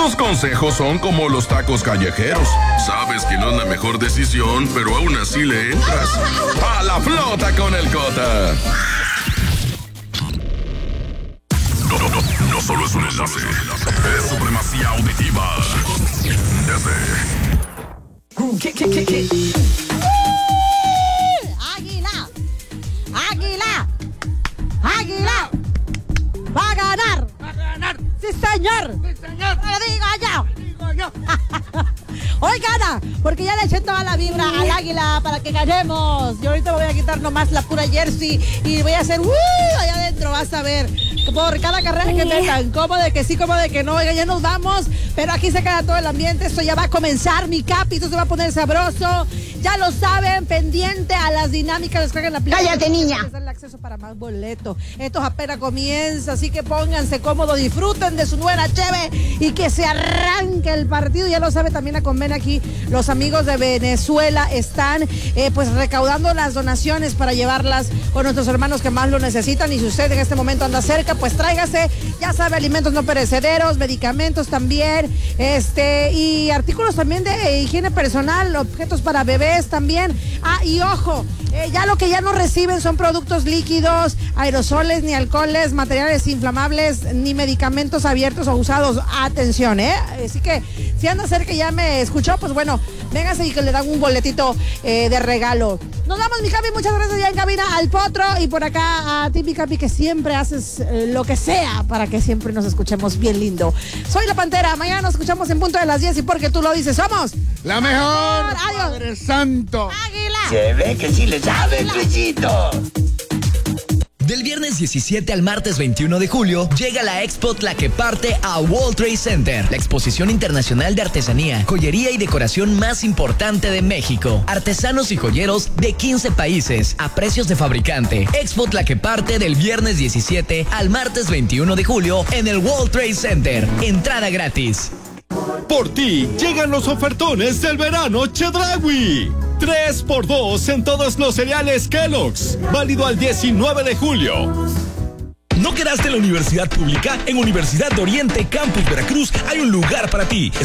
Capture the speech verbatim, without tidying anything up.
Tus consejos son como los tacos callejeros. Sabes que no es la mejor decisión, pero aún así le entras. ¡A la flota con el Cota! No, no, no, no solo es un enlace, es supremacía auditiva. Desde... ¿Qué, qué, qué, qué? ¡Águila! ¡Águila! ¡Águila! ¡Va a ganar! ¡Va a ganar! ¡Sí, señor! ¡Sí, señor! ¡Te lo digo yo! ¡Digo yo! Hoy gana, porque ya le eché toda la vibra al Águila para que ganemos. Yo ahorita me voy a quitar nomás la pura jersey y voy a hacer ¡uh! Allá adentro, vas a ver. Por cada carrera que metan, como de que sí, como de que no. Oiga, ya nos vamos, pero aquí se queda todo el ambiente. Esto ya va a comenzar, mi capi, esto se va a poner sabroso. Ya lo saben, pendiente a las dinámicas, descarguen la aplicación. ¡Cállate, niña! Les dan el acceso para más boletos. Esto apenas comienza, así que pónganse cómodos, disfruten de su nueva cheve y que se arranque el partido. Ya lo sabe, también la conven aquí. Los amigos de Venezuela están eh, pues recaudando las donaciones para llevarlas con nuestros hermanos que más lo necesitan. Y si usted en este momento anda cerca, pues tráigase, ya sabe, alimentos no perecederos, medicamentos también, este, y artículos también de higiene personal, objetos para bebés también. Ah, y ojo, eh, ya lo que ya no reciben son productos líquidos, aerosoles, ni alcoholes, materiales inflamables, ni medicamentos abiertos o usados. Atención, ¿eh? Así que si anda cerca y ya me escuchó, pues bueno, véngase y que le dan un boletito eh, de regalo. Nos vamos, mi Capi, muchas gracias ya en cabina al Potro y por acá a ti, mi Capi, que siempre haces eh, lo que sea para que siempre nos escuchemos bien lindo. Soy La Pantera, mañana nos escuchamos en punto de las diez y porque tú lo dices, somos ¡la mejor! Adiós. ¡Padre Santo! ¡Águila! Se ve que sí le sabe, Luisito. Del viernes diecisiete al martes veintiuno de julio, llega la Expo Tlaqueparte a World Trade Center, la exposición internacional de artesanía, joyería y decoración más importante de México. Artesanos y joyeros de quince países, a precios de fabricante. Expo Tlaqueparte del viernes diecisiete al martes veintiuno de julio en el World Trade Center. Entrada gratis. Por ti llegan los ofertones del verano Chedraui. tres por dos en todos los cereales Kellogg's. Válido al diecinueve de julio. ¿No quedaste en la universidad pública? En Universidad de Oriente Campus Veracruz hay un lugar para ti.